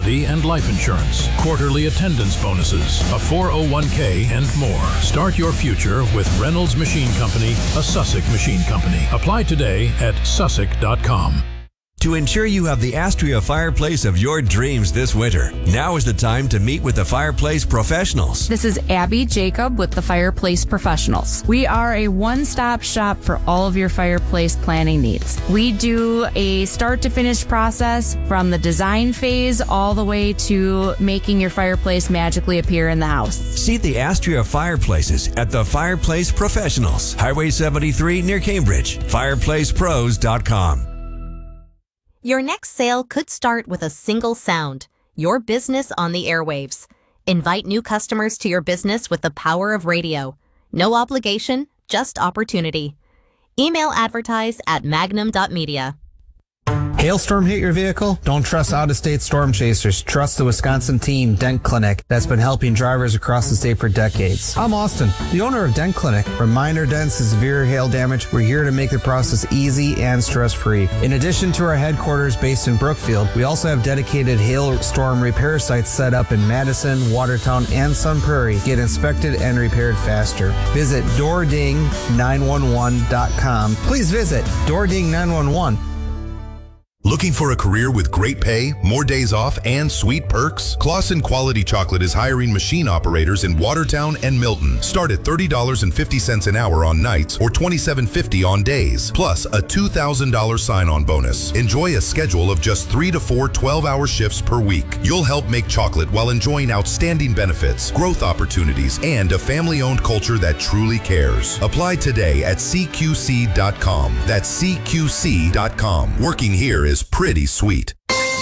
disability and life insurance, quarterly attendance bonuses, a 401k, and more. Start your future with Reynolds Machine Company, a Sussex machine company. Apply today at sussex.com. To ensure you have the Astria fireplace of your dreams this winter, now is the time to meet with the fireplace professionals. This is Abby Jacob with the Fireplace Professionals. We are a one-stop shop for all of your fireplace planning needs. We do a start-to-finish process from the design phase all the way to making your fireplace magically appear in the house. See the Astria fireplaces at the Fireplace Professionals, Highway 73 near Cambridge, fireplacepros.com. Your next sale could start with a single sound, your business on the airwaves. Invite new customers to your business with the power of radio. No obligation, just opportunity. Email advertise at magnum.media. Hailstorm hit your vehicle? Don't trust out-of-state storm chasers. Trust the Wisconsin Teen Dent Clinic that's been helping drivers across the state for decades. I'm Austin, the owner of Dent Clinic. From minor dents to severe hail damage, we're here to make the process easy and stress-free. In addition to our headquarters based in Brookfield, we also have dedicated hailstorm repair sites set up in Madison, Watertown, and Sun Prairie. Get inspected and repaired faster. Visit doording911.com. Please visit doording911. Looking for a career with great pay, more days off, and sweet perks? Claussen Quality Chocolate is hiring machine operators in Watertown and Milton. Start at $30.50 an hour on nights or $27.50 on days, plus a $2,000 sign-on bonus. Enjoy a schedule of just 3 to 4 12-hour shifts per week. You'll help make chocolate while enjoying outstanding benefits, growth opportunities, and a family-owned culture that truly cares. Apply today at CQC.com. That's CQC.com. Working here is pretty sweet.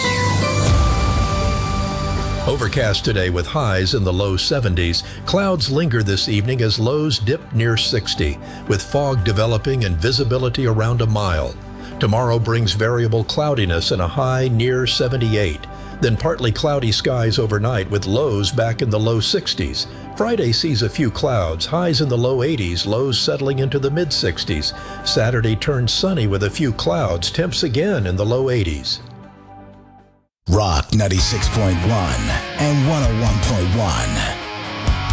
Overcast today with highs in the low 70s. Clouds linger this evening as lows dip near 60, with fog developing and visibility around a mile. Tomorrow brings variable cloudiness and a high near 78. Then partly cloudy skies overnight with lows back in the low 60s. Friday sees a few clouds, highs in the low 80s, lows settling into the mid-60s. Saturday turns sunny with a few clouds, temps again in the low 80s. Rock 96.1 and 101.1.